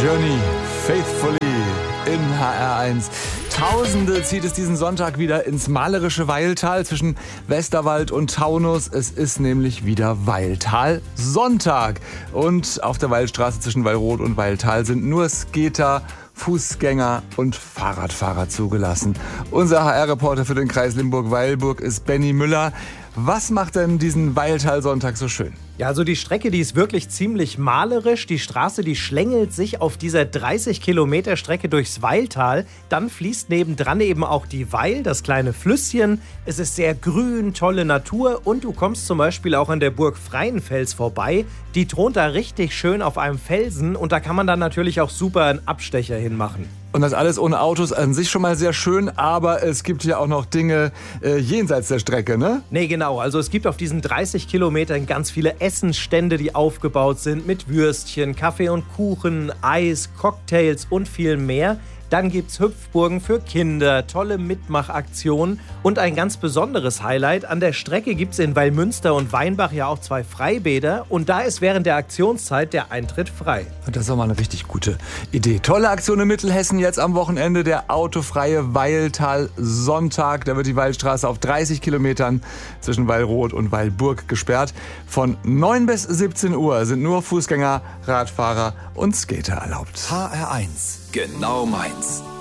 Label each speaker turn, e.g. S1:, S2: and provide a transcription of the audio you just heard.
S1: Journey, Faithfully in HR1. Tausende zieht es diesen Sonntag wieder ins malerische Weiltal zwischen Westerwald und Taunus. Es ist nämlich wieder Weiltal-Sonntag. Und auf der Weilstraße zwischen Weilroth und Weiltal sind nur Skater, Fußgänger und Fahrradfahrer zugelassen. Unser HR-Reporter für den Kreis Limburg-Weilburg ist Benny Müller. Was macht denn diesen Weiltal-Sonntag so schön?
S2: Ja, also die Strecke, die ist wirklich ziemlich malerisch. Die Straße, die schlängelt sich auf dieser 30 Kilometer Strecke durchs Weiltal. Dann fließt nebendran eben auch die Weil, das kleine Flüsschen. Es ist sehr grün, tolle Natur und du kommst zum Beispiel auch an der Burg Freienfels vorbei. Die thront da richtig schön auf einem Felsen und da kann man dann natürlich auch super einen Abstecher hinmachen.
S1: Und das alles ohne Autos an sich schon mal sehr schön, aber es gibt ja auch noch Dinge jenseits der Strecke, ne?
S2: Nee, genau. Also es gibt auf diesen 30 Kilometern ganz viele Essensstände, die aufgebaut sind mit Würstchen, Kaffee und Kuchen, Eis, Cocktails und viel mehr. Dann gibt's Hüpfburgen für Kinder, tolle Mitmachaktionen und ein ganz besonderes Highlight. An der Strecke gibt's in Weilmünster und Weinbach ja auch 2 Freibäder und da ist während der Aktionszeit der Eintritt frei.
S1: Das ist doch mal eine richtig gute Idee. Tolle Aktion in Mittelhessen jetzt am Wochenende, der autofreie Weiltal-Sonntag. Da wird die Weilstraße auf 30 Kilometern zwischen Weilroth und Weilburg gesperrt. Von 9 bis 17 Uhr sind nur Fußgänger, Radfahrer und Skater erlaubt.
S3: HR1, genau meins.